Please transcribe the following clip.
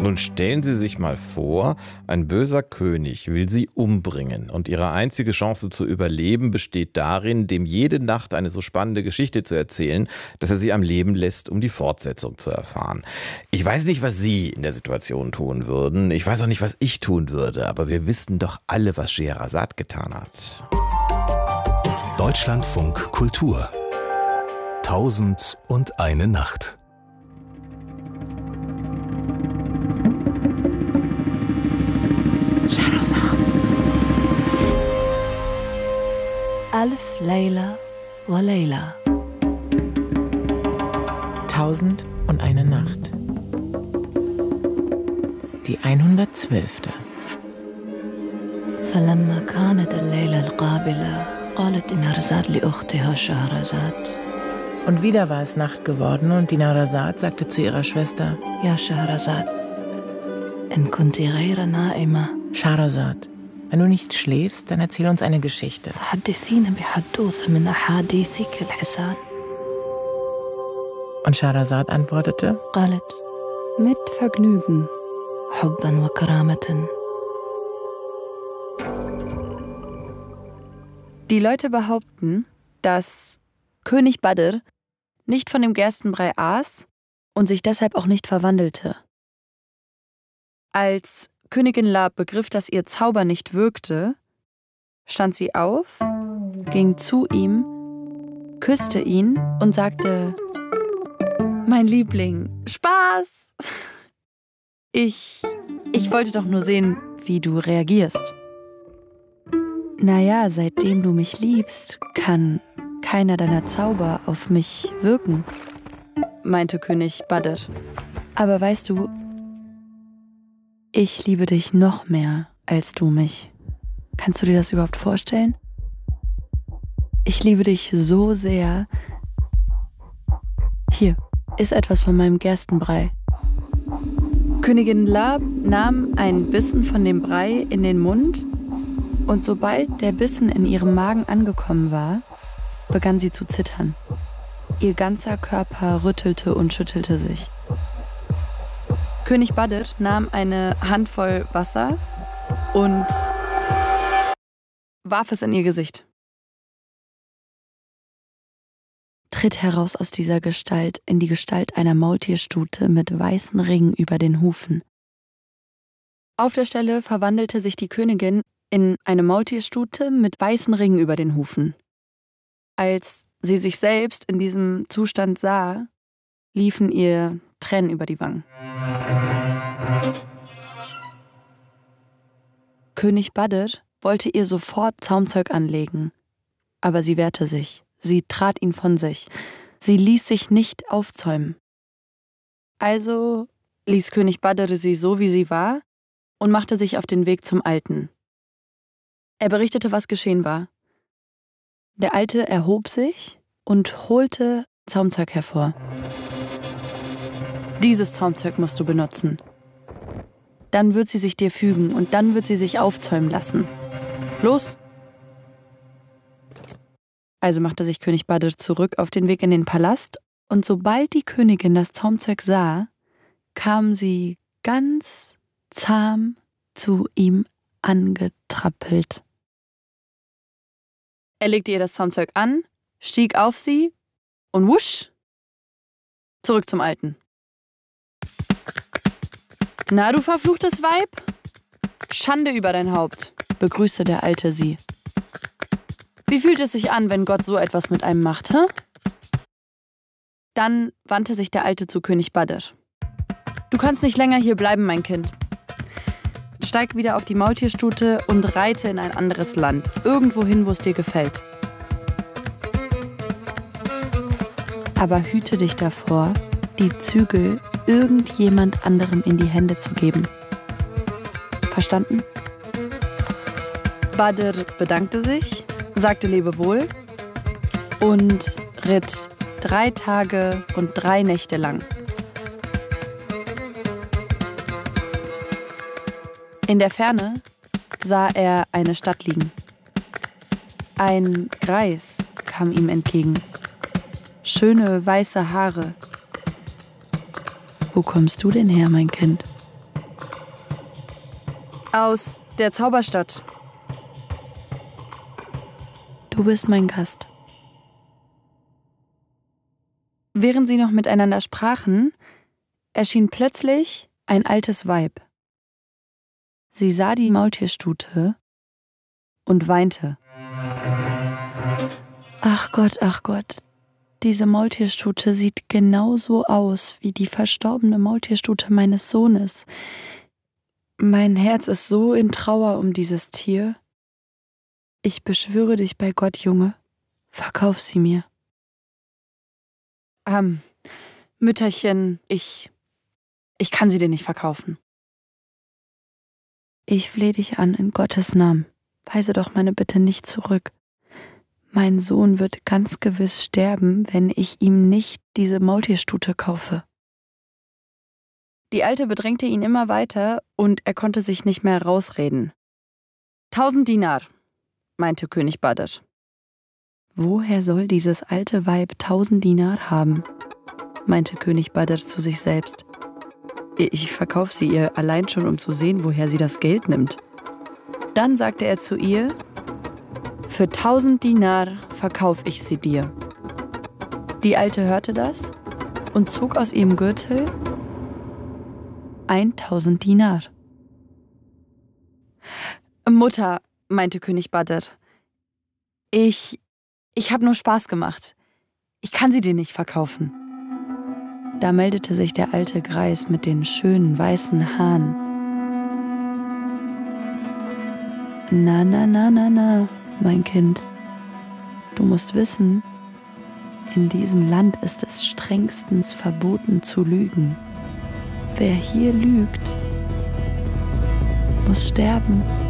Nun stellen Sie sich mal vor, ein böser König will Sie umbringen und Ihre einzige Chance zu überleben besteht darin, dem jede Nacht eine so spannende Geschichte zu erzählen, dass er Sie am Leben lässt, um die Fortsetzung zu erfahren. Ich weiß nicht, was Sie in der Situation tun würden. Ich weiß auch nicht, was ich tun würde, aber wir wissen doch alle, was Scheherazad getan hat. Deutschlandfunk Kultur 1001 Nacht. ألف ليلة وليلة. 1001 Nacht. Die 112. فلما كانت الليلة القابلة قالت دينارزاد لأختها شهرزاد. Und wieder war es Nacht geworden und Dinarzad sagte zu ihrer Schwester: يا شهرزاد إن كنت غير نائمة Scheherazad, wenn du nicht schläfst, dann erzähl uns eine Geschichte. فحدثينا بحدوثة من أحاديثك الحسان. Und Scheherazad antwortete: قالت mit Vergnügen حبا وكرامة. Die Leute behaupten, dass König Badr nicht von dem Gerstenbrei aß und sich deshalb auch nicht verwandelte. Als Königin Lab begriff, dass ihr Zauber nicht wirkte, stand sie auf, ging zu ihm, küsste ihn und sagte: Mein Liebling, Spaß! Ich wollte doch nur sehen, wie du reagierst. Naja, seitdem du mich liebst, kann keiner deiner Zauber auf mich wirken, meinte König Badr. Aber weißt du, ich liebe dich noch mehr als du mich. Kannst du dir das überhaupt vorstellen? Ich liebe dich so sehr. Hier ist etwas von meinem Gerstenbrei. Königin Lab nahm einen Bissen von dem Brei in den Mund und sobald der Bissen in ihrem Magen angekommen war, begann sie zu zittern. Ihr ganzer Körper rüttelte und schüttelte sich. König Badr nahm eine Handvoll Wasser und warf es in ihr Gesicht. Tritt heraus aus dieser Gestalt in die Gestalt einer Maultierstute mit weißen Ringen über den Hufen. Auf der Stelle verwandelte sich die Königin in eine Maultierstute mit weißen Ringen über den Hufen. Als sie sich selbst in diesem Zustand sah, liefen ihr Tränen über die Wangen. König Badr wollte ihr sofort Zaumzeug anlegen, aber sie wehrte sich. Sie trat ihn von sich. Sie ließ sich nicht aufzäumen. Also ließ König Badr sie so, wie sie war, und machte sich auf den Weg zum Alten. Er berichtete, was geschehen war. Der Alte erhob sich und holte Zaumzeug hervor. Dieses Zaumzeug musst du benutzen. Dann wird sie sich dir fügen und dann wird sie sich aufzäumen lassen. Los! Also machte sich König Badr zurück auf den Weg in den Palast und sobald die Königin das Zaumzeug sah, kam sie ganz zahm zu ihm angetrappelt. Er legte ihr das Zaumzeug an, stieg auf sie und wusch, zurück zum Alten. Na, du verfluchtes Weib? Schande über dein Haupt, begrüßte der Alte sie. Wie fühlt es sich an, wenn Gott so etwas mit einem macht, hä? Dann wandte sich der Alte zu König Badr. Du kannst nicht länger hier bleiben, mein Kind. Steig wieder auf die Maultierstute und reite in ein anderes Land, irgendwo hin, wo es dir gefällt. Aber hüte dich davor, die Zügel irgendjemand anderem in die Hände zu geben. Verstanden? Badr bedankte sich, sagte Lebewohl und ritt 3 Tage und 3 Nächte lang. In der Ferne sah er eine Stadt liegen. Ein Greis kam ihm entgegen. Schöne weiße Haare. Wo kommst du denn her, mein Kind? Aus der Zauberstadt. Du bist mein Gast. Während sie noch miteinander sprachen, erschien plötzlich ein altes Weib. Sie sah die Maultierstute und weinte. Ach Gott, diese Maultierstute sieht genauso aus wie die verstorbene Maultierstute meines Sohnes. Mein Herz ist so in Trauer um dieses Tier. Ich beschwöre dich bei Gott, Junge, verkauf sie mir. Mütterchen, ich kann sie dir nicht verkaufen. Ich flehe dich an, in Gottes Namen, weise doch meine Bitte nicht zurück. Mein Sohn wird ganz gewiss sterben, wenn ich ihm nicht diese Maultierstute kaufe. Die Alte bedrängte ihn immer weiter und er konnte sich nicht mehr rausreden. 1000 Dinar, meinte König Badr. Woher soll dieses alte Weib 1000 Dinar haben? Meinte König Badr zu sich selbst. Ich verkaufe sie ihr allein schon, um zu sehen, woher sie das Geld nimmt. Dann sagte er zu ihr: Für 1000 Dinar verkaufe ich sie dir. Die Alte hörte das und zog aus ihrem Gürtel 1000 Dinar. Mutter, meinte König Badr, ich habe nur Spaß gemacht. Ich kann sie dir nicht verkaufen. Da meldete sich der alte Greis mit den schönen weißen Haaren. Na, mein Kind. Du musst wissen, in diesem Land ist es strengstens verboten zu lügen. Wer hier lügt, muss sterben.